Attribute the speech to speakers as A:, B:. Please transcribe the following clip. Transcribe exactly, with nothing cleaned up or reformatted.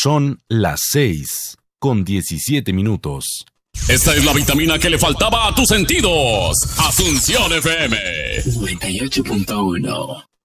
A: Son las seis con diecisiete minutos.
B: Esta es la vitamina que le faltaba a tus sentidos. Asunción F M
C: noventa y ocho punto uno.